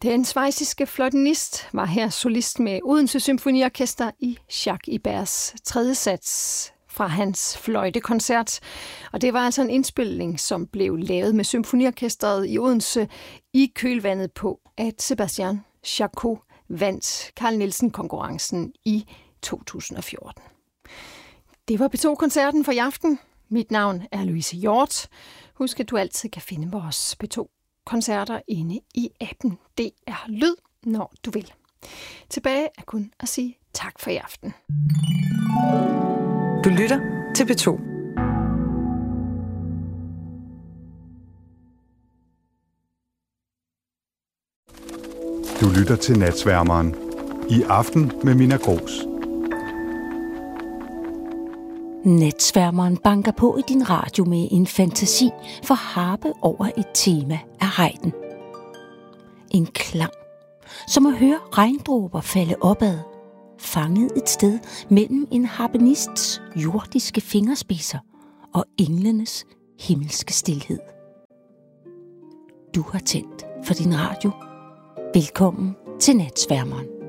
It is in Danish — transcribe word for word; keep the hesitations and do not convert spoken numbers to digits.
Den schweiziske fløjtenist var her solist med Odense Symfoniorkester i Jacques Iberts tredje sats fra hans fløjtekoncert. Og det var altså en indspilning, som blev lavet med Symfoniorkestret i Odense i kølvandet på, at Sebastian Charcot vandt Carl Nielsen-konkurrencen i to tusind og fjorten. Det var P to-koncerten for i aften. Mit navn er Louise Hjort. Husk, at du altid kan finde vores P to-koncerter inde i appen D R Lyd, når du vil. Tilbage er kun at sige tak for i aften. Du lytter til P to. Du lytter til Natsværmeren. I aften med Minna Grooss. Natsværmeren banker på i din radio med en fantasi for harpe over et tema af Haydn. En klang, som at høre regndråber falde opad, fanget et sted mellem en harpenists jordiske fingerspidser og englenes himmelske stilhed. Du har tændt for din radio. Velkommen til Natsværmeren.